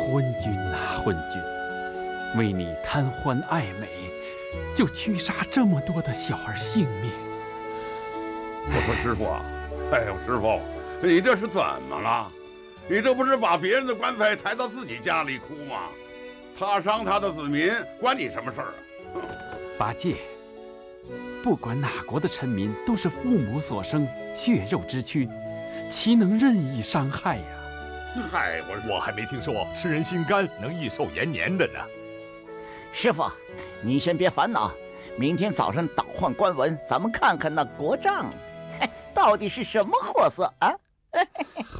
昏君呐，昏君，为你贪欢爱美，就屈杀这么多的小儿性命。 我说师傅啊，哎呦师傅，你这是怎么了？你这不是把别人的棺材抬到自己家里哭吗？他伤他的子民，关你什么事儿啊？ 八戒，不管哪国的臣民，都是父母所生，血肉之躯，岂能任意伤害呀？ 嗨， 我还没听说吃人心肝能益寿延年的呢。 师傅，你先别烦恼，明天早上倒换官文，咱们看看那国丈，到底是什么货色啊？